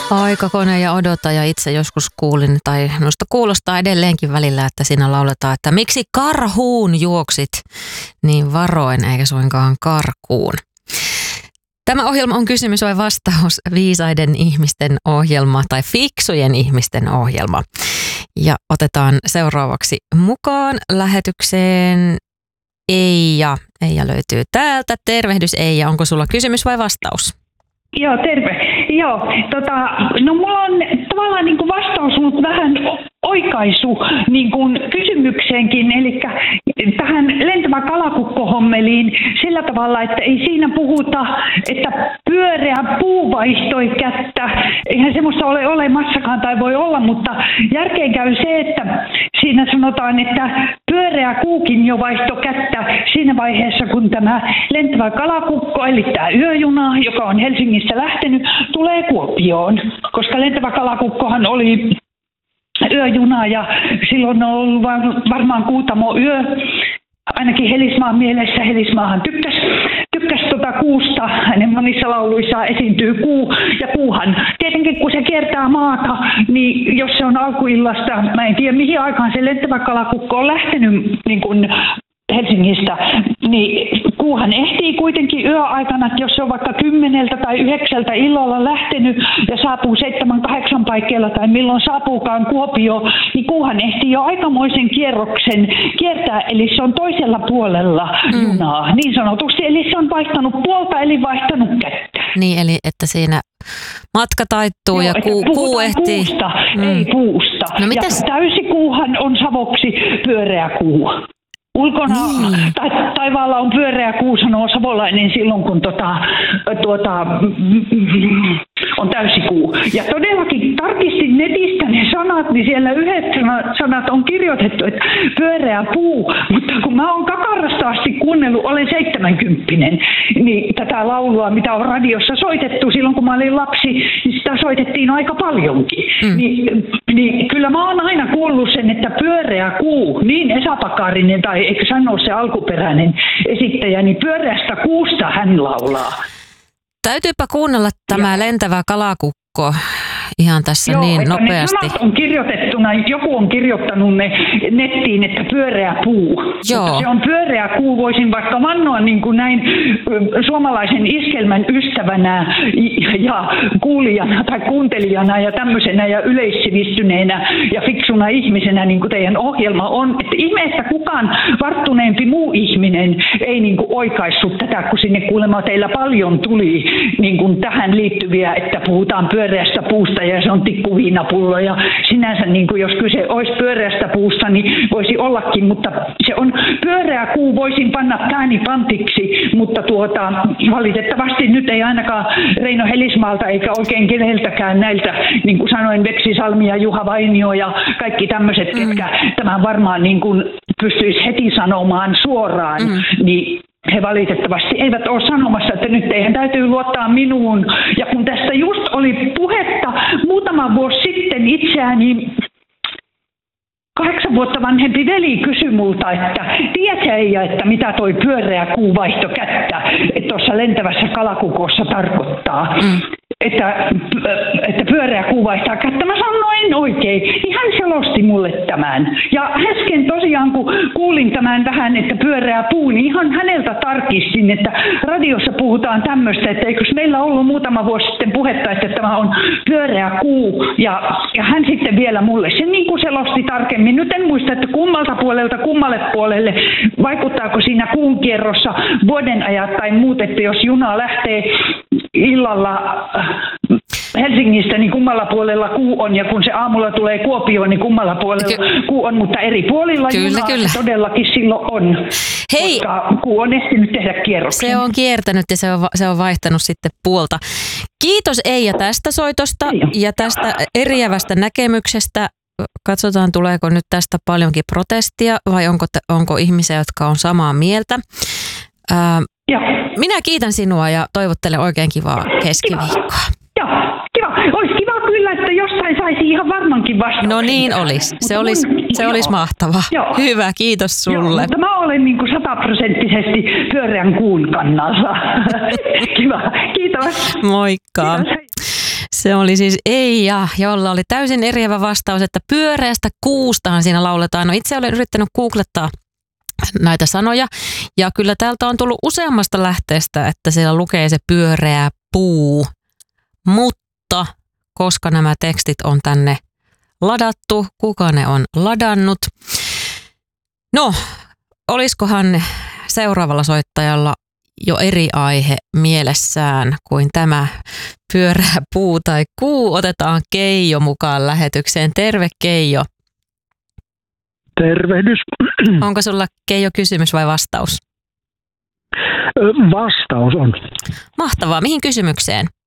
Aikakone ja odottaja itse joskus kuulin, tai minusta kuulostaa edelleenkin välillä, että siinä lauletaan, että miksi karhuun juoksit niin varoen eikä suinkaan karkuun. Tämä ohjelma on kysymys vai vastaus, viisaiden ihmisten ohjelma tai fiksujen ihmisten ohjelma. Ja otetaan seuraavaksi mukaan lähetykseen Eija. Eija löytyy täältä. Tervehdys Eija, onko sulla kysymys vai vastaus? Joo, terve. Joo, no mulla on tavallaan niin kuin vastaus, mutta vähän oikaisu niin kuin kysymykseenkin, eli tähän lentävä kalakukko-hommeliin sillä tavalla, että ei siinä puhuta, että pyöreä puu vaihtoi kättä. Eihän semmoista ole olemassakaan tai voi olla, mutta järkeen käy se, että siinä sanotaan, että pyöreä kuukin jo vaihtoi kättä siinä vaiheessa, kun tämä lentävä kalakukko, eli tämä yöjuna, joka on Helsingistä lähtenyt, tulee Kuopioon, koska lentävä kalakukkohan oli yöjuna ja silloin on ollut varmaan Kuutamo yö. Ainakin Helismaan mielessä. Helismaahan tykkäs kuusta. Hänen monissa lauluissaan esiintyy kuu. Ja kuuhan, tietenkin kun se kiertää maata, niin jos se on alkuillasta, mä en tiedä mihin aikaan se lentävä kalakukko on lähtenyt niin kuin Helsingistä, niin kuuhan ehtii kuitenkin yöaikana, että jos se on vaikka 10 tai 9 illalla lähtenyt ja saapuu 7-8 paikkeilla tai milloin saapuukaan Kuopioon, niin kuuhan ehtii jo aikamoisen kierroksen kiertää, eli se on toisella puolella junaa, niin sanotusti, eli se on vaihtanut puolta, eli vaihtanut kättä. Niin, eli että siinä matka taittuu ja kuu ehtii. Puusta, ei puusta. No, mitäs? Ja täysikuuhan on savoksi pyöreä kuu. Ulkona taivaalla on pyöreä kuu, sanoo savolainen silloin, kun on täysikuu. Ja todellakin tarkistin netistä ne sanat, niin siellä yhdet sanat on kirjoitettu, että pyöreä puu. Mutta kun mä oon kakarasta asti kuunnellut, olen 70, niin tätä laulua, mitä on radiossa soitettu silloin, kun mä olin lapsi, niin sitä soitettiin aika paljonkin. Niin kyllä mä oon aina kuullut sen, että pyöreä kuu, niin Esa Pakarinen tai eikö sano se alkuperäinen esittäjä, niin pyöreästä kuusta hän laulaa. Täytyypä kuunnella tämä lentävä kalakukko ihan tässä niin nopeasti. Ne on kirjoitettuna, joku on kirjoittanut ne nettiin, että pyöreä puu. Joo. Mutta se on pyöreä kuu, voisin vaikka vannoa niin kuin näin suomalaisen iskelmän ystävänä ja kuulijana tai kuuntelijana ja tämmöisenä ja yleissivistyneenä ja fiksuna ihmisenä, niin kuin teidän ohjelma on. Että ihme, että kukaan varttuneempi muu ihminen ei niin kuin oikaissut tätä, kun sinne kuulemma teillä paljon tuli niin kuin tähän liittyviä, että puhutaan pyöreästä puusta ja se on tikkuviinapullo ja sinänsä niin kuin jos kyse olisi pyöreästä puusta, niin voisi ollakin, mutta se on pyöreä kuu, voisin panna pääni pantiksi, mutta valitettavasti nyt ei ainakaan Reino Helismaalta eikä oikein keneltäkään näiltä, niin kuin sanoin, Veksi Salmi ja Juha Vainio ja kaikki tämmöiset, ketkä tämän varmaan niin kuin pystyisi heti sanomaan suoraan, niin he valitettavasti eivät ole sanomassa, että nyt teidän täytyy luottaa minuun. Ja kun tästä just oli puhetta muutama vuosi sitten itseäni 8 vuotta vanhempi veli kysyi multa, että tiedätkö Eija, että mitä toi pyöreä kuu vaihto kättä, että tuossa lentävässä kalakukossa tarkoittaa. Että pyöreä kuu vaihtaa kättä. Mä sanoin, no en oikein. Niin hän selosti mulle tämän. Ja äsken tosiaan, kun kuulin tämän vähän, että pyöreä puu, niin ihan häneltä tarkistin, että radiossa puhutaan tämmöistä, että eikös meillä ollut muutama vuosi sitten puhetta, että tämä on pyöreä kuu. Ja hän sitten vielä mulle sen niin kuin selosti tarkemmin. Nyt en muista, että kummalta puolelta kummalle puolelle, vaikuttaako siinä kuun kierrossa vuodenajat tai muut, että jos juna lähtee illalla Helsingistä, niin kummalla puolella kuu on, ja kun se aamulla tulee Kuopioon, niin kummalla puolella kuu on, mutta eri puolilla junaa todellakin silloin on. Hei, koska kuu on ehtinyt tehdä kierroksen. Se on kiertänyt ja se on vaihtanut sitten puolta. Kiitos Eija tästä soitosta ja tästä eriävästä näkemyksestä. Katsotaan, tuleeko nyt tästä paljonkin protestia vai onko ihmisiä, jotka on samaa mieltä. Minä kiitän sinua ja toivottelen oikein kivaa keskiviikkoa. Joo, kiva. Olisi kiva kyllä, että jostain saisi ihan varmankin vastauksen. No niin olisi. Se olisi mahtavaa. Joo. Hyvä, kiitos sulle. Mutta mä olen niin kuin 100% pyöreän kuun kannalla. Kiva, kiitos. Moikka. Kiitos. Se oli siis Eija, jolla oli täysin eriävä vastaus, että pyöreästä kuustaan siinä lauletaan. No itse olen yrittänyt googlettaa näitä sanoja ja kyllä täältä on tullut useammasta lähteestä, että siellä lukee se pyöreä puu, mutta koska nämä tekstit on tänne ladattu, kuka ne on ladannut? No, olisikohan seuraavalla soittajalla jo eri aihe mielessään kuin tämä pyöreä puu tai kuu? Otetaan Keijo mukaan lähetykseen. Terve Keijo. Tervehdys. Onko sulla Keijo kysymys vai vastaus? Vastaus on. Mahtavaa. Mihin kysymykseen?